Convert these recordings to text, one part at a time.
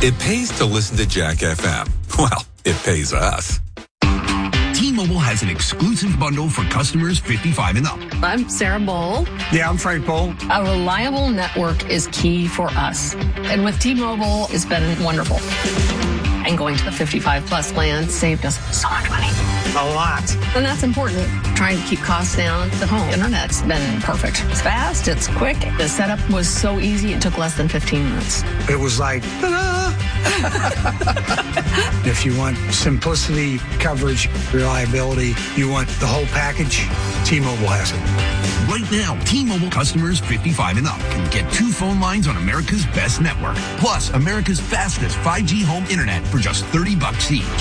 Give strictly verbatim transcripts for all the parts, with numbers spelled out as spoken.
It pays to listen to Jack F M. Well, it pays us. T-Mobile has an exclusive bundle for customers fifty-five and up. I'm Sarah Bowl. Yeah, I'm Frank Bowl. A reliable network is key for us. And with T-Mobile, it's been wonderful. And going to the fifty-five plus plan saved us so much money. A lot. And that's important. Trying to keep costs down. The home internet's been perfect. It's fast. It's quick. The setup was so easy. It took less than fifteen minutes. It was like, ta-da! If you want simplicity, coverage, reliability, you want the whole package, T-Mobile has it. Right now, T-Mobile customers fifty-five and up can get two phone lines on America's best network, plus America's fastest five G home internet for just thirty bucks each.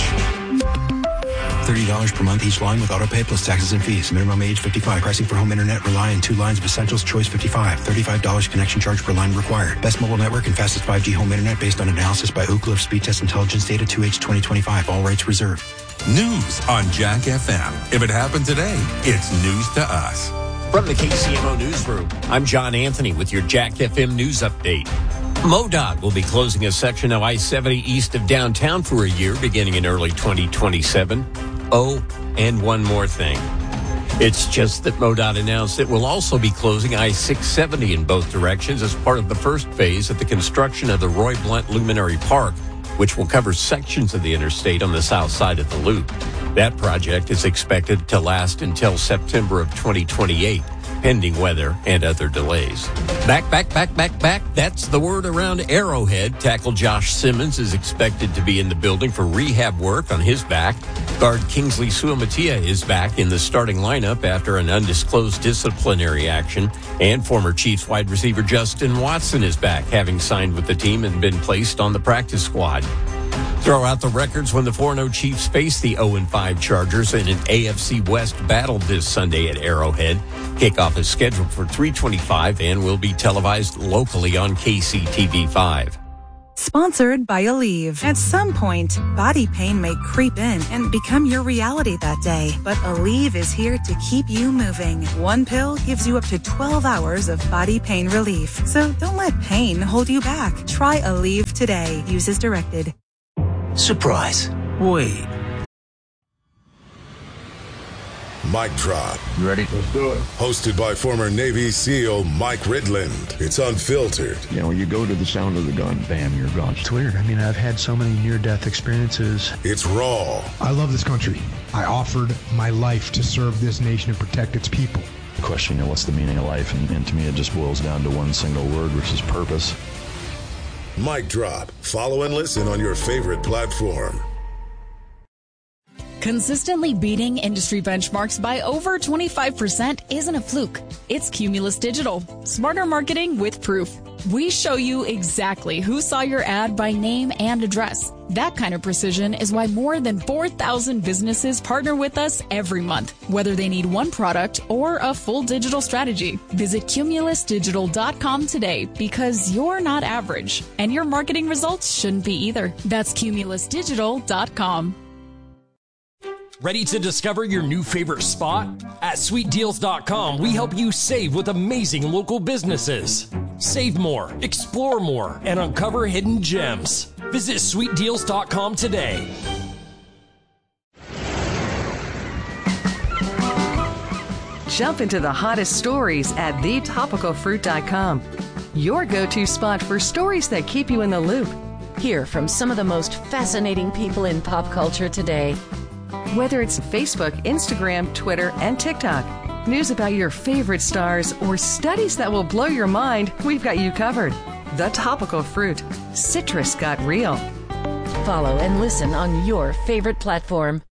thirty dollars per month each line with autopay plus taxes and fees. Minimum age fifty-five. Pricing for home internet rely on two lines of Essentials Choice fifty-five. thirty-five dollars connection charge per line required. Best mobile network and fastest five G home internet based on analysis by Ookla of Speed Test Intelligence Data two H twenty twenty-five. All rights reserved. News on Jack F M. If it happened today, it's news to us. From the K C M O Newsroom, I'm John Anthony with your Jack F M News Update. MoDOT will be closing a section of I seventy east of downtown for a year beginning in early twenty twenty-seven. Oh, and one more thing. It's just that MoDOT announced it will also be closing I six seventy in both directions as part of the first phase of the construction of the Roy Blunt Luminary Park, which will cover sections of the interstate on the south side of the loop. That project is expected to last until September of twenty twenty-eight, pending weather and other delays. Back, back, back, back, back. That's the word around Arrowhead. Tackle Josh Simmons is expected to be in the building for rehab work on his back. Guard Kingsley Suamatia is back in the starting lineup after an undisclosed disciplinary action. And former Chiefs wide receiver Justin Watson is back, having signed with the team and been placed on the practice squad. Throw out the records when the four and oh Chiefs face the oh and five Chargers in an A F C West battle this Sunday at Arrowhead. Kickoff is scheduled for three twenty-five and will be televised locally on K C T V five. Sponsored by Aleve. At some point, body pain may creep in and become your reality that day. But Aleve is here to keep you moving. One pill gives you up to twelve hours of body pain relief. So don't let pain hold you back. Try Aleve today. Use as directed. Surprise. Wait. Mic Drop. You ready? Let's do it. Hosted by former Navy SEAL Mike Ridland. It's unfiltered. You know, you go to the sound of the gun, bam, you're gone. It's weird. I mean, I've had so many near-death experiences. It's raw. I love this country. I offered my life to serve this nation and protect its people. The question, you know, what's the meaning of life? And, and to me, it just boils down to one single word, which is purpose. Mic Drop. Follow and listen on your favorite platform. Consistently beating industry benchmarks by over twenty-five percent isn't a fluke. It's Cumulus Digital. Smarter marketing with proof. We show you exactly who saw your ad by name and address. That kind of precision is why more than four thousand businesses partner with us every month, whether they need one product or a full digital strategy. Visit cumulus digital dot com today because you're not average, and your marketing results shouldn't be either. That's cumulus digital dot com. Ready to discover your new favorite spot? At sweet deals dot com, we help you save with amazing local businesses. Save more, explore more, and uncover hidden gems. Visit sweet deals dot com today. Jump into the hottest stories at the topical fruit dot com. Your go-to spot for stories that keep you in the loop. Hear from some of the most fascinating people in pop culture today. Whether it's Facebook, Instagram, Twitter, and TikTok, news about your favorite stars, or studies that will blow your mind, we've got you covered. The Topical Fruit. Citrus got real. Follow and listen on your favorite platform.